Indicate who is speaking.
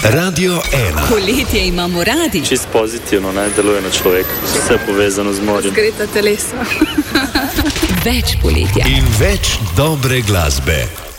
Speaker 1: Radio 1.
Speaker 2: Poletje imamo radi.
Speaker 3: Čist pozitivno, ne, deluje na človeka. Vse povezano z morjem.
Speaker 4: Zgreta telesa.
Speaker 2: Več poletja.
Speaker 1: In več dobre glasbe.